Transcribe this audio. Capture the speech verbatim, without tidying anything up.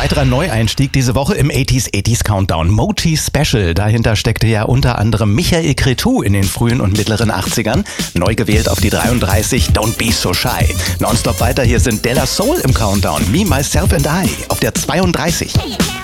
weiterer Neueinstieg diese Woche im achtziger achtziger Countdown. Moti Special. Dahinter steckte ja unter anderem Michael Cretu in den frühen und mittleren achtzigern. Neu gewählt auf die dreiunddreißig, Don't Be So Shy. Nonstop weiter, hier sind De La Soul im Countdown. Me, Myself and I auf der zweiunddreißig.